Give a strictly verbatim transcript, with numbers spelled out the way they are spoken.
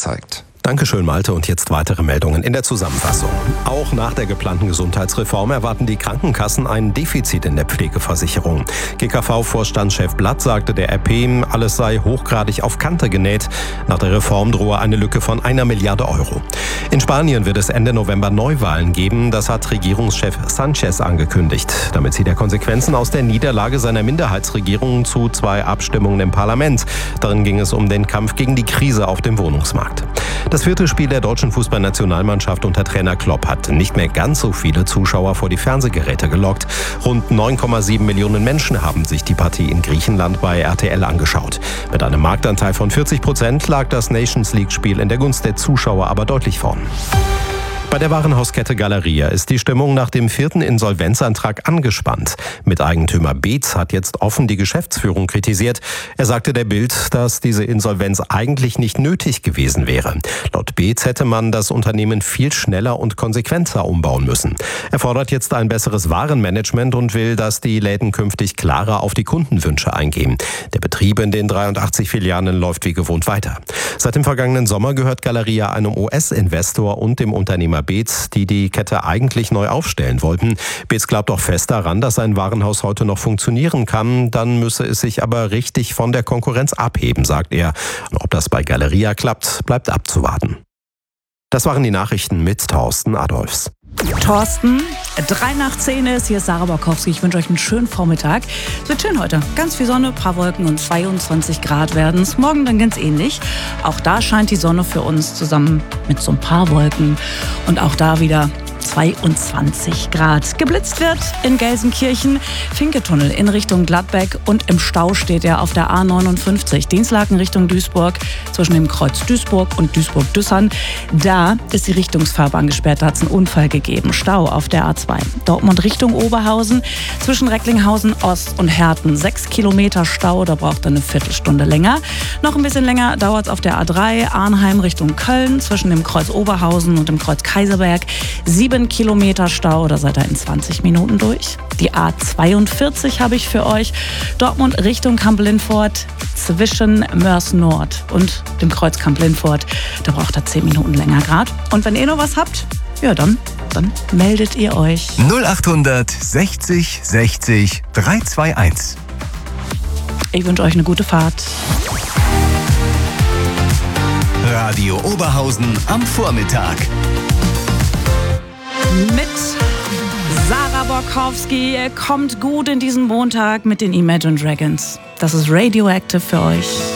zeigt. Dankeschön, Malte. Und jetzt weitere Meldungen in der Zusammenfassung. Auch nach der geplanten Gesundheitsreform erwarten die Krankenkassen ein Defizit in der Pflegeversicherung. G K V-Vorstandschef Blatt sagte der R P, alles sei hochgradig auf Kante genäht. Nach der Reform drohe eine Lücke von einer Milliarde Euro. In Spanien wird es Ende November Neuwahlen geben. Das hat Regierungschef Sanchez angekündigt. Damit zieht er Konsequenzen aus der Niederlage seiner Minderheitsregierung zu zwei Abstimmungen im Parlament. Darin ging es um den Kampf gegen die Krise auf dem Wohnungsmarkt. Das vierte Spiel der deutschen Fußballnationalmannschaft unter Trainer Klopp hat nicht mehr ganz so viele Zuschauer vor die Fernsehgeräte gelockt. Rund neun Komma sieben Millionen Menschen haben sich die Partie in Griechenland bei R T L angeschaut. Mit einem Marktanteil von vierzig Prozent lag das Nations League-Spiel in der Gunst der Zuschauer aber deutlich vorn. Bei der Warenhauskette Galeria ist die Stimmung nach dem vierten Insolvenzantrag angespannt. Miteigentümer Beetz hat jetzt offen die Geschäftsführung kritisiert. Er sagte der Bild, dass diese Insolvenz eigentlich nicht nötig gewesen wäre. Laut Beetz hätte man das Unternehmen viel schneller und konsequenter umbauen müssen. Er fordert jetzt ein besseres Warenmanagement und will, dass die Läden künftig klarer auf die Kundenwünsche eingehen. Der Betrieb in den dreiundachtzig Filialen läuft wie gewohnt weiter. Seit dem vergangenen Sommer gehört Galeria einem U S-Investor und dem Unternehmer Beetz, die die Kette eigentlich neu aufstellen wollten. Beetz glaubt auch fest daran, dass sein Warenhaus heute noch funktionieren kann. Dann müsse es sich aber richtig von der Konkurrenz abheben, sagt er. Ob das bei Galeria klappt, bleibt abzuwarten. Das waren die Nachrichten mit Thorsten Adolfs. Thorsten, drei nach zehn ist, hier ist Sarah Borkowski. Ich wünsche euch einen schönen Vormittag. Es wird schön heute. Ganz viel Sonne, paar Wolken und zweiundzwanzig Grad werden es. Morgen dann ganz ähnlich. Auch da scheint die Sonne für uns zusammen mit so ein paar Wolken. Und auch da wieder zweiundzwanzig Grad. Geblitzt wird in Gelsenkirchen, Finketunnel in Richtung Gladbeck und im Stau steht er auf der A neunundfünfzig. Dienstlaken Richtung Duisburg, zwischen dem Kreuz Duisburg und Duisburg-Düssern. Da ist die Richtungsfahrbahn gesperrt, da hat es einen Unfall gegeben. Stau auf der A zwei. Dortmund Richtung Oberhausen, zwischen Recklinghausen Ost und Herten. Sechs Kilometer Stau, da braucht er eine Viertelstunde länger. Noch ein bisschen länger dauert es auf der A drei, Arnheim Richtung Köln, zwischen dem Kreuz Oberhausen und dem Kreuz Kaiserberg. Sieben Kilometer Stau, da seid ihr in zwanzig Minuten durch. Die A zweiundvierzig habe ich für euch. Dortmund Richtung Kamp-Lindfort zwischen Mörs Nord und dem Kreuz Kamp-Lindfort. Da braucht ihr zehn Minuten länger Grad. Und wenn ihr noch was habt, ja dann, dann meldet ihr euch. null achthundert sechzig sechzig dreihunderteinundzwanzig. Ich wünsche euch eine gute Fahrt. Radio Oberhausen am Vormittag. Mit Sarah Borkowski. Kommt gut in diesen Montag mit den Imagine Dragons. Das ist Radioactive für euch.